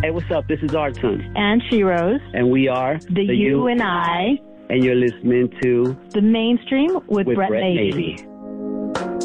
Hey, what's up? This is Artun. And She-Rose. And we are The You and I. And you're listening to The Mainstream with Brett Mabee.